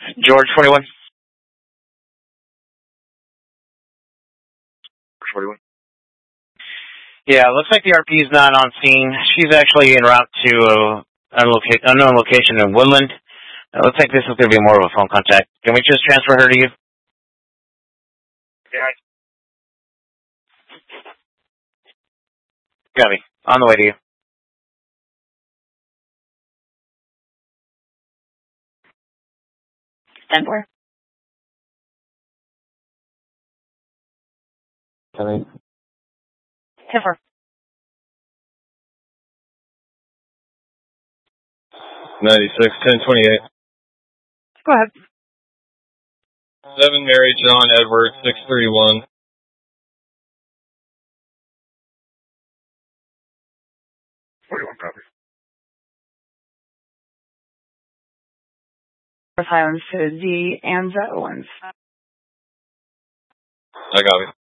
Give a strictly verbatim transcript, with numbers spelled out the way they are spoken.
George forty-one. George forty-one. Yeah, looks like the R P is not on scene. She's actually en route to uh, a loca- unknown location in Woodland. It looks like this is going to be more of a phone contact. Can we just transfer her to you? Yeah. Got me. On the way to you. ten four. ten four. ninety-six, ten twenty-eight. Go ahead. seven Mary John Edward, six thirty-one. forty-one copy. Silence to Z and Owens. I got it.